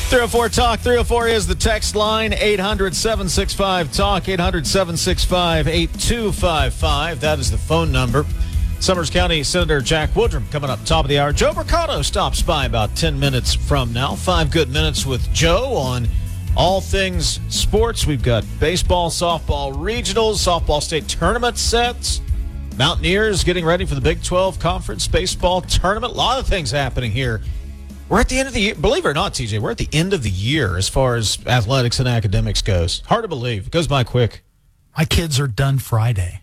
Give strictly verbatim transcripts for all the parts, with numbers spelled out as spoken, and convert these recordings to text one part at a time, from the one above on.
three oh four Talk. three oh four is the text line. eight hundred, seven six five, talk. eight hundred, seven six five, eight two five five. That is the phone number. Summers County Senator Jack Woodrum coming up top of the hour. Joe Mercado stops by about ten minutes from now. Five good minutes with Joe on all things sports. We've got baseball, softball regionals, softball state tournament sets. Mountaineers getting ready for the Big twelve Conference baseball tournament. A lot of things happening here. We're at the end of the year. Believe it or not, T J, we're at the end of the year as far as athletics and academics goes. Hard to believe. It goes by quick. My kids are done Friday.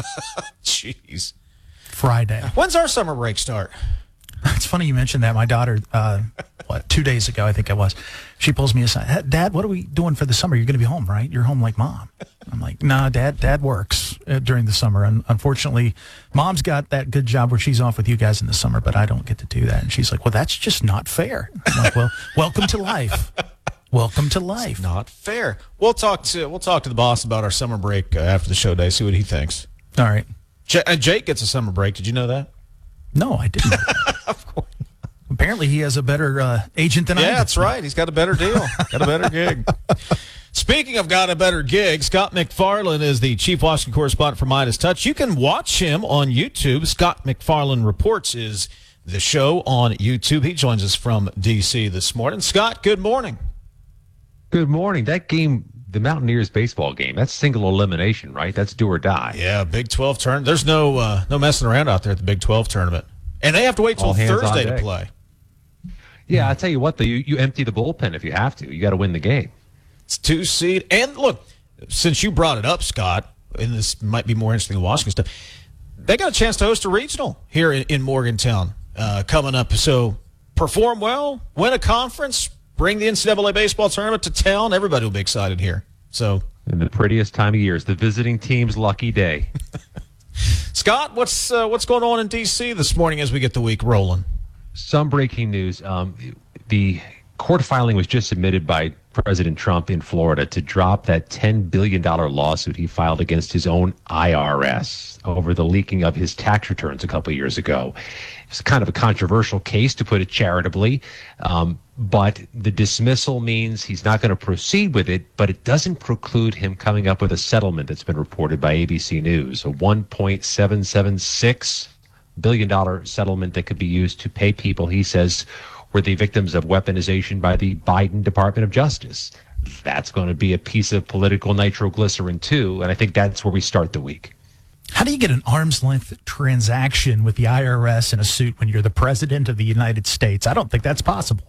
Jeez. Friday. When's our summer break start? It's funny you mentioned that. My daughter, uh, what, two days ago, I think it was, she pulls me aside. Dad, what are we doing for the summer? You're going to be home, right? You're home like Mom. I'm like, nah, Dad, Dad works uh, during the summer. And unfortunately, Mom's got that good job where she's off with you guys in the summer, but I don't get to do that. And she's like, well, that's just not fair. I'm like, well, welcome to life. Welcome to life. It's not fair. We'll talk to we'll talk to the boss about our summer break uh, after the show day, see what he thinks. All right. J- uh, Jake gets a summer break. Did you know that? No, I didn't know that. Of course. Apparently, he has a better uh, agent than I do. Yeah, that's right. He's got a better deal. Got a better gig. Speaking of got a better gig, Scott McFarland is the chief Washington correspondent for Midas Touch. You can watch him on YouTube. Scott McFarland Reports is the show on YouTube. He joins us from D C this morning. Scott, good morning. Good morning. That game, the Mountaineers baseball game, that's single elimination, right? That's do or die. Yeah, Big twelve tournament. There's no uh, no messing around out there at the Big twelve tournament. And they have to wait till Thursday to play. Yeah, I tell you what, though, you, you empty the bullpen if you have to. You got to win the game. It's two seed. And look, since you brought it up, Scott, and this might be more interesting than Washington stuff, they got a chance to host a regional here in, in Morgantown uh, coming up. So perform well, win a conference, bring the N C double A baseball tournament to town. Everybody will be excited here. So, and the prettiest time of year is the visiting team's lucky day. Scott, what's uh, what's going on in D C this morning as we get the week rolling? Some breaking news. Um, the court filing was just submitted by President Trump in Florida to drop that ten billion dollars lawsuit he filed against his own I R S over the leaking of his tax returns a couple of years ago. It's kind of a controversial case, to put it charitably, um, but the dismissal means he's not going to proceed with it, but it doesn't preclude him coming up with a settlement that's been reported by A B C News, a one point seven seven six billion dollars settlement that could be used to pay people he says were the victims of weaponization by the Biden Department of Justice. That's going to be a piece of political nitroglycerin, too, and I think that's where we start the week. How do you get an arm's length transaction with the I R S in a suit when you're the president of the United States? I don't think that's possible.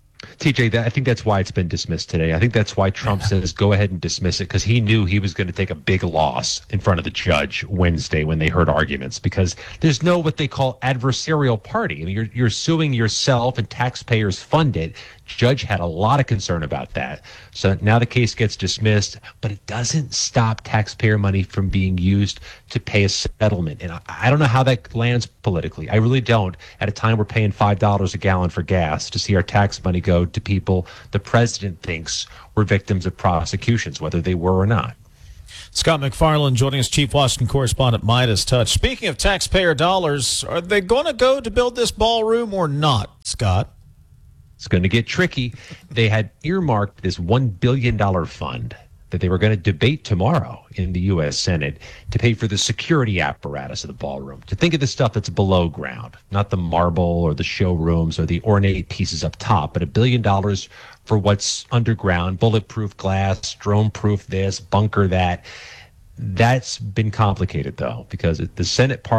T J, that, I think that's why it's been dismissed today. I think that's why Trump yeah. says go ahead and dismiss it, because he knew he was going to take a big loss in front of the judge Wednesday when they heard arguments, because there's no what they call adversarial party. I mean, you're, you're suing yourself and taxpayers fund it. Judge had a lot of concern about that. So now the case gets dismissed, but it doesn't stop taxpayer money from being used to pay a settlement. And I, I don't know how that lands politically. I really don't. At a time we're paying five dollars a gallon for gas to see our tax money go to people the president thinks were victims of prosecutions, whether they were or not. Scott McFarland joining us, chief Washington correspondent, Midas Touch. Speaking of taxpayer dollars, are they going to go to build this ballroom or not, Scott? It's going to get tricky. They had earmarked this one billion dollars fund that they were going to debate tomorrow in the U S Senate to pay for the security apparatus of the ballroom. To think of the stuff that's below ground, not the marble or the showrooms or the ornate pieces up top, but a billion dollars for what's underground, bulletproof glass, drone-proof this, bunker that. That's been complicated, though, because the Senate part